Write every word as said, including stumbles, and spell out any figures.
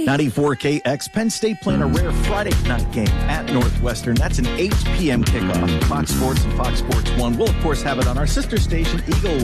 ninety-four K X, Penn State playing a rare Friday night game at Northwestern. That's an eight p.m. kickoff. Fox Sports and Fox Sports one. We'll, of course, have it on our sister station, Eagle